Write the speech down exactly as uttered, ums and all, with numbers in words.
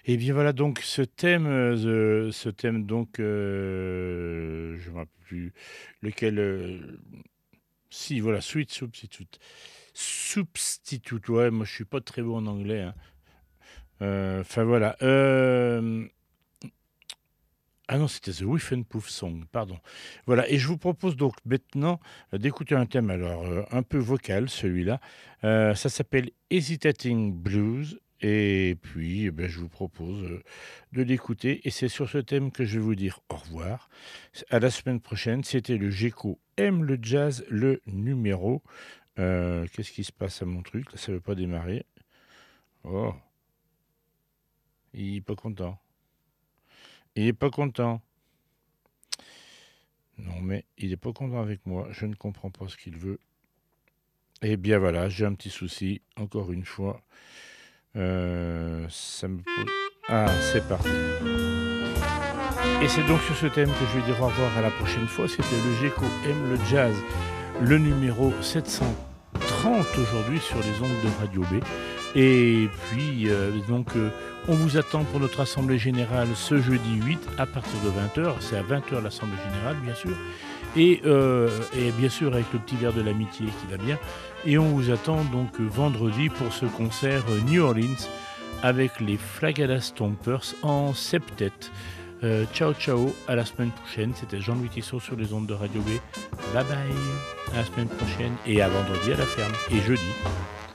Et bien voilà donc ce thème, heu, ce thème donc, heu, je me rappelle plus lequel, heu, si voilà, Sweet Substitute. Substitute, ouais, moi je suis pas très bon en anglais, hein. Heu, enfin voilà, hem, ah non, c'était The Whiff&Poof Song, pardon. Voilà et je vous propose donc maintenant, heu, d'écouter un thème alors, heu, un peu vocal celui-là, heu, ça s'appelle Hesitating Blues et puis, eh beh, je vous propose, heu, de l'écouter et c'est sur ce thème que je vais vous dire au revoir. S à la semaine prochaine, c'était le Geco aime le jazz, le numéro, heu, qu'est-ce qui se passe à mon truc là? Ça veut pas démarrer. Oh, il est pas content. Il est pas content. Non, mais il est pas content avec moi, je ne comprends pas ce qu'il veut. Eh bien voilà, j'ai un petit souci, encore une fois. Heu, ça me pose ah, c'est parti. Et c'est donc sur ce thème que je vais dire au revoir à la prochaine fois. C'était le Geco aime le jazz, le numéro sept cent trente aujourd'hui sur les ondes de Radio B. Et puis, heu, donc, heu, on vous attend pour notre assemblée générale ce jeudi huit à partir de vingt heures. C'est à vingt heures l'assemblée générale, bien sûr. Et, euh, et bien sûr avec le petit verre de l'amitié qui va bien. Et on vous attend donc euh, vendredi pour ce concert euh, New Orleans avec les Flagada Stompers en septet. Euh, ciao ciao, à la semaine prochaine. C'était Jean-Louis Tissot sur les ondes de Radio B. Bye bye, à la semaine prochaine et à vendredi à la ferme et jeudi.